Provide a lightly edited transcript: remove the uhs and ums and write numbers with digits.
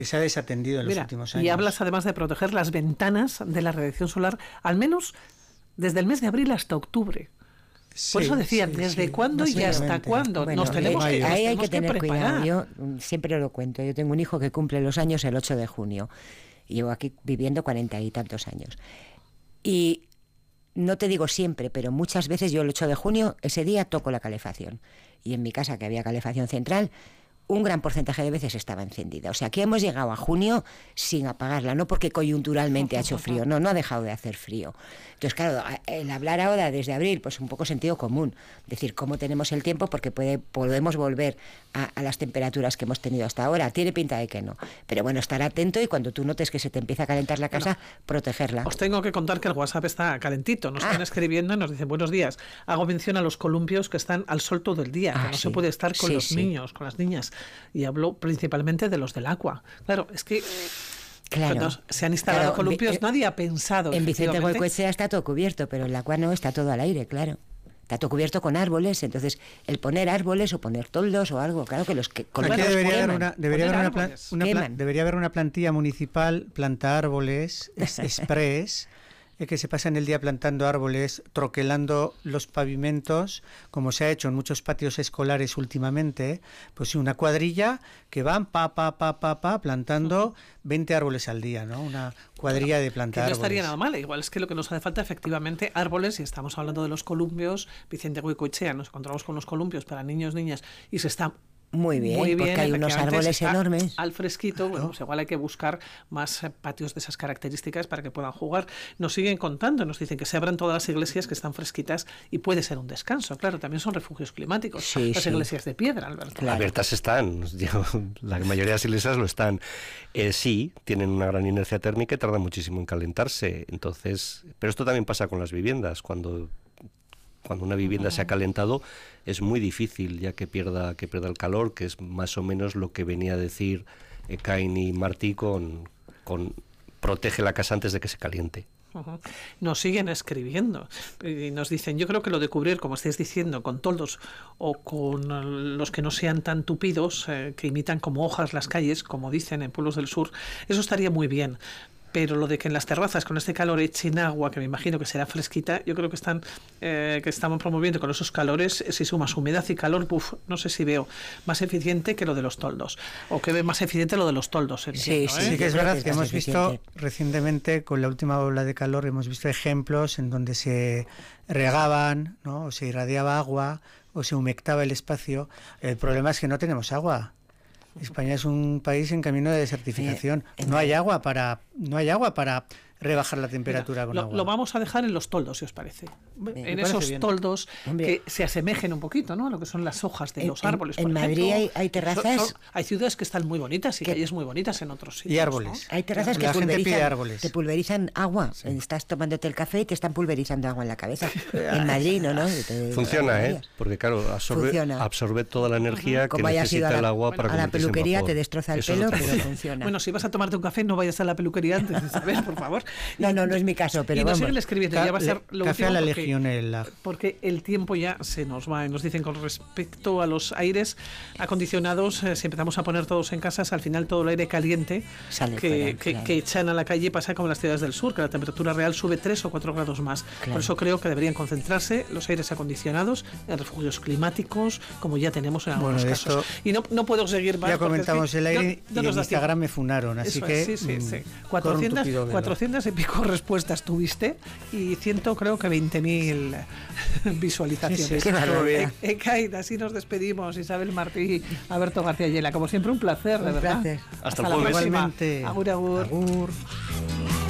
que se ha desatendido en los últimos años. Y hablas además de proteger las ventanas de la radiación solar, al menos desde el mes de abril hasta octubre. Por eso decía, ¿desde cuándo y hasta cuándo? Bueno, nos tenemos que ahí hay que tener preparar. cuidado. Yo siempre lo cuento. Yo tengo un hijo que cumple los años el 8 de junio. Llevo aquí viviendo 40 y tantos años. Y no te digo siempre, pero muchas veces yo el 8 de junio, ese día toco la calefacción. Y en mi casa, que había calefacción central, un gran porcentaje de veces estaba encendida. O sea, que hemos llegado a junio sin apagarla, no porque coyunturalmente ha hecho frío, no ha dejado de hacer frío. Entonces, claro, el hablar ahora desde abril, pues un poco sentido común, decir cómo tenemos el tiempo, porque podemos volver a las temperaturas que hemos tenido hasta ahora. Tiene pinta de que no. Pero bueno, estar atento y cuando tú notes que se te empieza a calentar la casa, protegerla. Os tengo que contar que el WhatsApp está calentito. Nos están escribiendo y nos dicen, buenos días. Hago mención a los columpios que están al sol todo el día, que no se puede estar con los niños, con las niñas. Y hablo principalmente de los del agua. Claro, es que cuando se han instalado columpios, nadie ha pensado. En Vicente Goicoechea está todo cubierto, pero en la Aqua no, está todo al aire, claro. Está todo cubierto con árboles, entonces el poner árboles o poner toldos o algo, claro que los que debería haber una plantilla municipal, planta árboles, express, que se pasan el día plantando árboles, troquelando los pavimentos, como se ha hecho en muchos patios escolares últimamente, pues sí, una cuadrilla que van plantando 20 árboles al día, ¿no? Una cuadrilla de plantar árboles. No estaría nada mal, igual es que lo que nos hace falta efectivamente árboles, y estamos hablando de los columpios, Vicente Goicoechea, nos encontramos con los columpios para niños, niñas, y se está muy bien, porque hay unos árboles enormes. Al fresquito, bueno, pues igual hay que buscar más patios de esas características para que puedan jugar. Nos siguen contando, nos dicen que se abran todas las iglesias que están fresquitas y puede ser un descanso. Claro, también son refugios climáticos. Las iglesias de piedra, Alberto. Claro. Abiertas están, la mayoría de las iglesias lo están. Sí, tienen una gran inercia térmica y tardan muchísimo en calentarse. Entonces, pero esto también pasa con las viviendas. Cuando una vivienda se ha calentado es muy difícil ya que pierda el calor, que es más o menos lo que venía a decir Cain y Martí con protege la casa antes de que se caliente. Nos siguen escribiendo y nos dicen, yo creo que lo de cubrir, como estáis diciendo, con toldos o con los que no sean tan tupidos, que imitan como hojas las calles, como dicen en pueblos del sur, eso estaría muy bien. Pero lo de que en las terrazas con este calor echen agua, que me imagino que será fresquita, yo creo que estamos promoviendo con esos calores, si sumas humedad y calor, no sé si veo más eficiente que lo de los toldos, o que ve más eficiente lo de los toldos. Entiendo, sí, que es verdad que hemos visto recientemente, con la última ola de calor, hemos visto ejemplos en donde se regaban, ¿no? O se irradiaba agua, o se humectaba el espacio. El problema es que no tenemos agua. España es un país en camino de desertificación. No hay agua para rebajar la temperatura con agua. Lo vamos a dejar en los toldos, si os parece. En esos toldos que se asemejen un poquito, ¿no?, a lo que son las hojas de los árboles. En Madrid hay terrazas. Hay ciudades que están muy bonitas y calles muy bonitas en otros sitios. Y árboles. ¿No? Hay terrazas que te pulverizan agua. Sí. Estás tomándote el café y te están pulverizando agua en la cabeza. En Madrid, ¿no? Funciona, porque claro, absorbe toda la energía que necesita el agua para convertirse en vapor. A la peluquería te destroza el pelo, pero funciona. Bueno, si vas a tomarte un café, no vayas a la peluquería antes de saber, por favor. No es mi caso, pero vamos. Y nos siguen escribiendo, ya va a ser lo café último, a la legionela. Porque el tiempo ya se nos va. Y nos dicen con respecto a los aires acondicionados, si empezamos a poner todos en casas, al final todo el aire caliente que echan a la calle pasa como en las ciudades del sur, que la temperatura real sube 3 o 4 grados más. Claro. Por eso creo que deberían concentrarse los aires acondicionados en refugios climáticos, como ya tenemos en algunos casos. Y no puedo seguir más. Ya comentamos el aire y en Instagram me funaron, así que... Sí. 400 y pico respuestas tuviste y creo que 20.000 visualizaciones. Qué barbaridad. Caída, así nos despedimos. Isabel Martí, Alberto García Yela, como siempre un placer, de verdad. Hasta la próxima. Igualmente. Agur.